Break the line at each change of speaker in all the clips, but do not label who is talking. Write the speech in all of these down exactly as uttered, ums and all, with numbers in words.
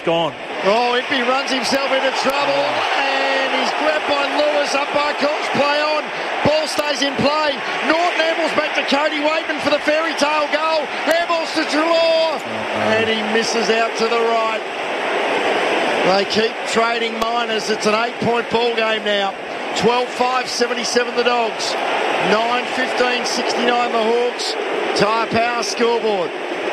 gone.
Oh, Impey runs himself into trouble, and he's grabbed by Lewis, up by Cox, play on. Ball stays in play. Norton handballs back to Cody Waitman for the fairy tale goal. Handballs to Treloar, and he misses out to the right. They keep trading minors. It's an eight-point ball game now. twelve five, seventy-seven the Dogs. nine fifteen, sixty-nine the Hawks. Tyre Power scoreboard.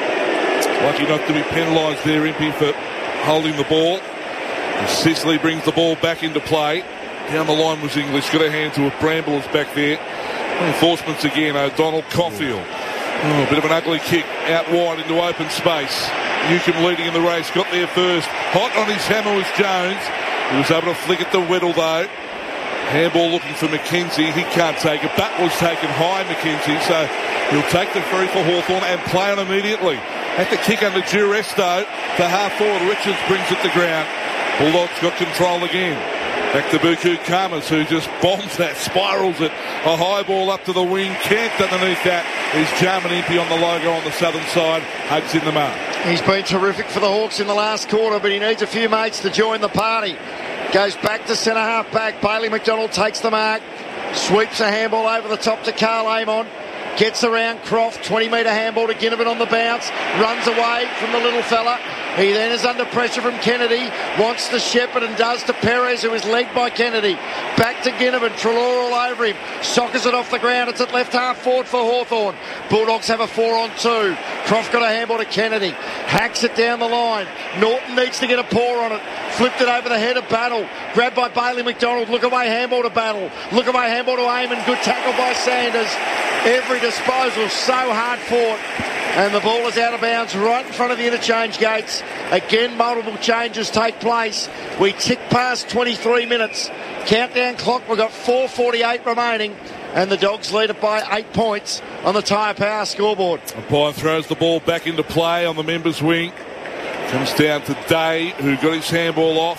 Lucky not to be penalised there, Impey, for holding the ball. And Sicily brings the ball back into play. Down the line was English. Got a hand to it. Bramble is back there. Reinforcements again. O'Donnell, Caulfield. Oh, a bit of an ugly kick out wide into open space. Newcomb leading in the race. Got there first. Hot on his hammer was Jones. He was able to flick it to Weddle though. Handball looking for McKenzie. He can't take it. That was taken high, McKenzie. So he'll take the free for Hawthorn and play on immediately. At the kick under duress though. To half forward. Richards brings it to ground. Bulldogs got control again. Back to Buku Kamas, who just bombs that, spirals it. A high ball up to the wing. Camped underneath that is Jarman Impey on the logo on the southern side. Hugs in the mark.
He's been terrific for the Hawks in the last quarter, but he needs a few mates to join the party. Goes back to centre half back. Bailey McDonald takes the mark. Sweeps a handball over the top to Carl Amon. Gets around Croft. twenty metre handball to Ginnivan on the bounce. Runs away from the little fella. He then is under pressure from Kennedy. Wants to shepherd and does to Perez, who is legged by Kennedy. Back to Ginnivan. Treloar all over him. Sockers it off the ground. It's at left half forward for Hawthorn. Bulldogs have a four on two. Croft got a handball to Kennedy. Hacks it down the line. Norton needs to get a paw on it. Flipped it over the head of Battle. Grabbed by Bailey McDonald. Look away handball to Battle. Look away handball to Eamon. Good tackle by Sanders. Every disposal so hard fought. And the ball is out of bounds right in front of the interchange gates. Again, multiple changes take place. We tick past twenty-three minutes. Countdown clock, we've got four forty-eight remaining. And the Dogs lead it by eight points on the Tyre Power scoreboard.
Umpire throws the ball back into play on the members' wing. Comes down to Day, who got his handball off.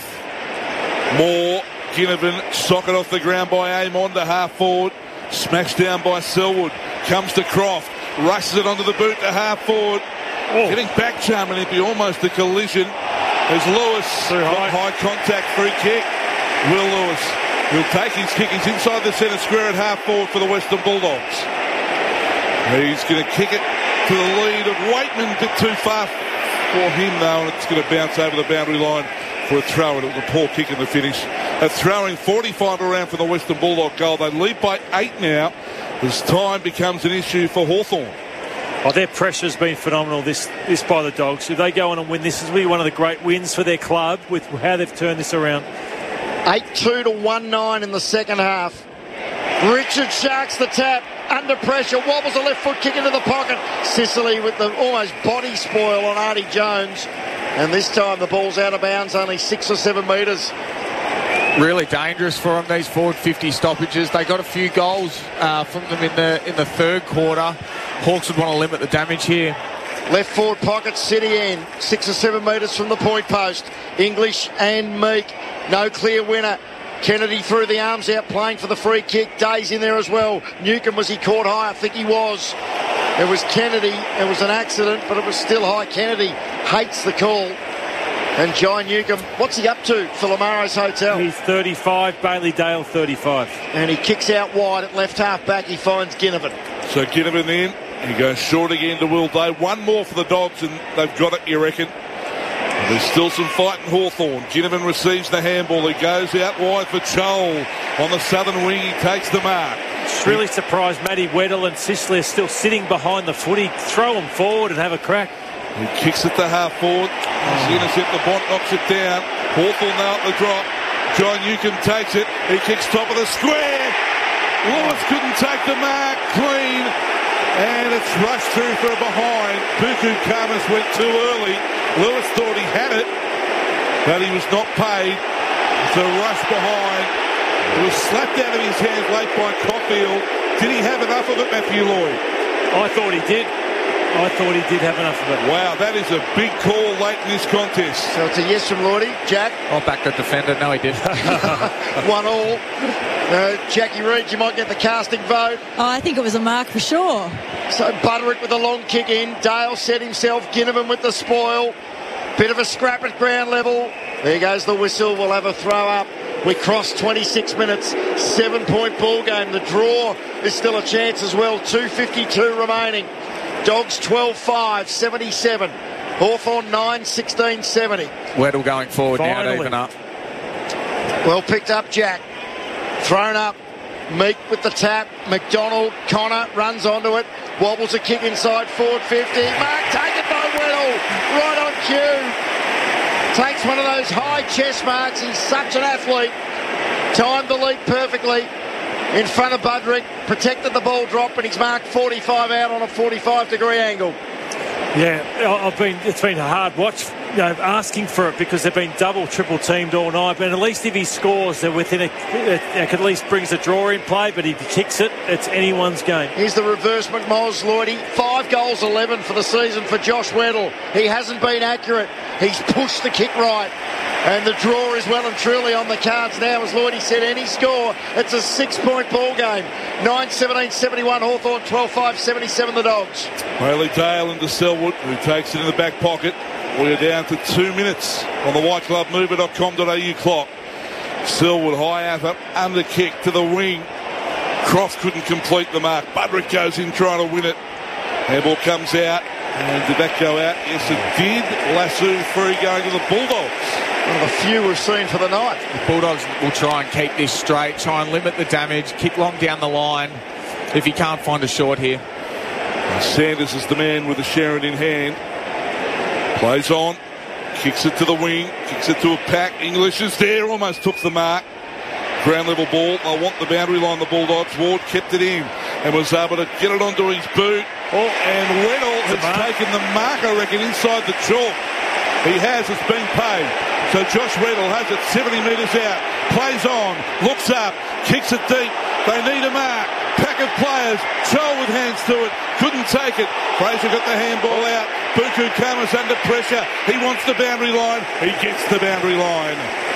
Moore, Ginnivan, socket off the ground by Amon to half forward. Smashed down by Selwood. Comes to Croft. Rushes it onto the boot to half forward. Oh. Getting back, Jarman Impey, almost a collision. There's Lewis. High. high contact free kick. Will Lewis. He'll take his kick. He's inside the centre square at half forward for the Western Bulldogs. He's going to kick it to the lead of Waitman. A bit too far for him though, and it's going to bounce over the boundary line for a throw. And it was a poor kick in the finish. A throwing forty-five around for the Western Bulldog goal. They lead by eight now as time becomes an issue for Hawthorn.
Oh, their pressure's been phenomenal this, this by the Dogs. If they go on and win, this will be one of the great wins for their club with how they've turned this around.
eight two to one nine in the second half. Richard Sharks the tap. Under pressure. Wobbles a left foot kick into the pocket. Sicily with the almost body spoil on Artie Jones. And this time the ball's out of bounds, only six or seven metres.
Really dangerous for them, these forward fifty stoppages. They got a few goals uh, from them in the in the third quarter. Hawks would want to limit the damage here.
Left forward pocket, City end. Six or seven metres from the point post. English and Meek. No clear winner. Kennedy threw the arms out, playing for the free kick. Day's in there as well. Newcomb, was he caught high? I think he was. It was Kennedy. It was an accident, but it was still high. Kennedy hates the call. And John Newcomb, what's he up to for Lamaro's Hotel?
He's thirty-five, Bailey Dale thirty-five.
And he kicks out wide at left half back. He finds Ginnivan.
So Ginnivan in. He goes short again to Will Day. One more for the Dogs and they've got it, you reckon? And there's still some fight in Hawthorn. Ginnivan receives the handball. He goes out wide for Chol. On the southern wing, he takes the mark.
It's really surprised Matty Weddle and Sicily are still sitting behind the footy. Throw them forward and have a crack.
He kicks it to half forward. He's intercept the Bont, knocks it down. Hawthorn now at the drop. John Newcomb takes it. He kicks top of the square. Lewis couldn't take the mark. Clean. And it's rushed through for a behind. Buku Kamas went too early. Lewis thought he had it, but he was not paid. It's a rush behind. It was slapped out of his hands late by Caulfield. Did he have enough of it, Matthew Lloyd?
I thought he did. I thought he did have enough of it.
Wow, that is a big call late in this contest.
So it's a yes from Lloydie. Jack?
I'll back the defender. No, he did.
One all. Uh, Jackie Reid, you might get the casting vote.
Oh, I think it was a mark for sure.
So Butterick with a long kick in. Dale set himself. Ginnivan with the spoil. Bit of a scrap at ground level. There goes the whistle. We'll have a throw up. We crossed twenty-six minutes. Seven-point ball game. The draw is still a chance as well. two fifty-two remaining. Dogs twelve five, seventy-seven. Hawthorn nine sixteen, seventy.
Weddle going forward
Finally.
now to even up.
Well picked up, Jack. Thrown up. Meek with the tap. McDonald, Connor runs onto it. Wobbles a kick inside forward fifty. Mark taken by Weddle. Right on cue. Takes one of those high chest marks. He's such an athlete. Timed the leap perfectly. In front of Budrick. Protected the ball drop, and he's marked forty-five out on a forty-five degree angle.
Yeah, I've been. It's been a hard watch, you know, asking for it because they've been double, triple teamed all night. But at least if he scores, they're within a, it, it at least brings a draw in play. But if he kicks it, it's anyone's game.
Here's the reverse McMoz, Lloydie. Five goals, eleven for the season for Josh Weddle. He hasn't been accurate. He's pushed the kick right. And the draw is well and truly on the cards now. As Lloydie said, any score, it's a six-point ball game. nine seventeen seventy-one Hawthorn, twelve five seventy-seven the Dogs.
Bailey Dale into Selwood, who takes it in the back pocket. We're down to two minutes on the white glove mover dot com dot a u clock. Selwood high effort, under kick to the wing. Croft couldn't complete the mark. Budrick goes in trying to win it. Handball comes out. And did that go out? Yes, it did. Lasso free going to the Bulldogs.
One of the few we've seen for the night.
The Bulldogs will try and keep this straight, try and limit the damage, kick long down the line if he can't find a short here.
And Sanders is the man with the Sharon in hand. Plays on, kicks it to the wing, kicks it to a pack. English is there, almost took the mark. Ground level ball. I want the boundary line, the Bulldogs. Ward kept it in and was able to get it onto his boot. Oh, and Weddle has taken the mark, I reckon, inside the chalk. He has, it's been paid. So Josh Weddle has it seventy metres out, plays on, looks up, kicks it deep. They need a mark. Pack of players, Joel with hands to it, couldn't take it. Fraser got the handball out. Buku Kamas under pressure. He wants the boundary line. He gets the boundary line.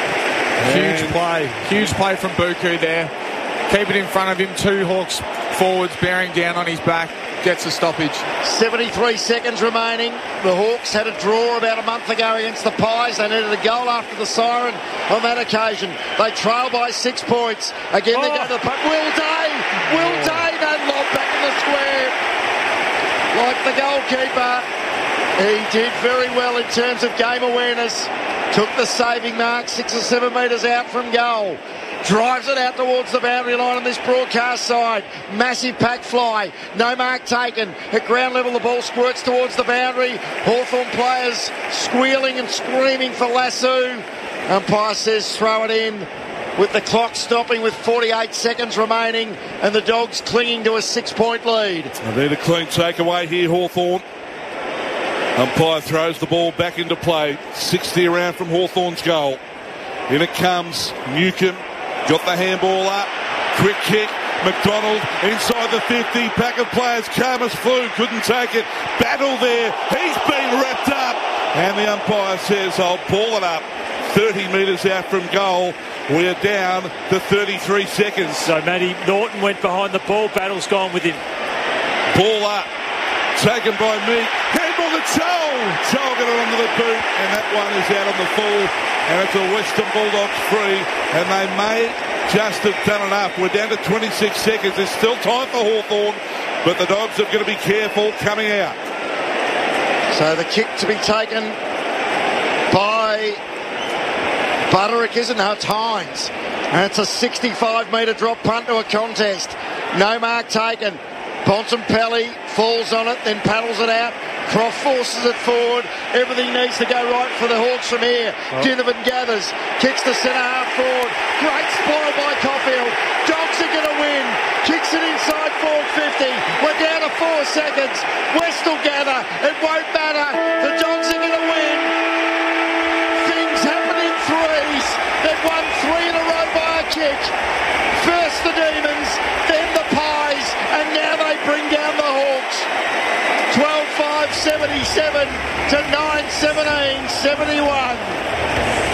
Huge play. Huge play from Buku there. Keep it in front of him. Two Hawks forwards bearing down on his back. Gets a stoppage.
seventy-three seconds remaining. The Hawks had a draw about a month ago against the Pies. They needed a goal after the siren on that occasion. They trail by six points. Again, oh. they go to the puck. Will Day! Will oh. Day! No lob back in the square. Like the goalkeeper, he did very well in terms of game awareness. Took the saving mark, six or seven metres out from goal. Drives it out towards the boundary line on this broadcast side. Massive pack fly. No mark taken. At ground level, the ball squirts towards the boundary. Hawthorn players squealing and screaming for Lasso. Umpire says throw it in. With the clock stopping with forty-eight seconds remaining and the Dogs clinging to a six-point lead.
They need a clean takeaway here, Hawthorn. Umpire throws the ball back into play. sixty around from Hawthorn's goal. In it comes Newcomb. Got the handball up. Quick kick. McDonald inside the fifty. Pack of players. Karmas flew. Couldn't take it. Battle there. He's been wrapped up. And the umpire says, I'll ball it up. thirty metres out from goal. We're down to thirty-three seconds.
So, Matty, Norton went behind the ball. Battle's gone with him.
Ball up. Taken by me. Handball to Joel. Joel got it onto the boot. And that one is out on the full. And it's a Western Bulldogs free. And they may just have done enough. We're down to twenty-six seconds. There's still time for Hawthorn. But the Dogs are going to be careful coming out.
So the kick to be taken by Budrick, isn't it? No, it's Hines. And it's a sixty-five metre drop punt to a contest. No mark taken. Bontempelli falls on it, then paddles it out. Croft forces it forward. Everything needs to go right for the Hawks from here. Oh. Ginnivan gathers, kicks the centre half forward. Great spoil by Caulfield. Dogs are going to win. Kicks it inside forward fifty. We're down to four seconds. West will gather. It won't matter. The Dogs are going to win. Things happen in threes. They've won three in a row by a kick. First the Demons, then the Pies, and now they bring down the Hawks. twelve five seventy-seven to nine seventeen seventy-one.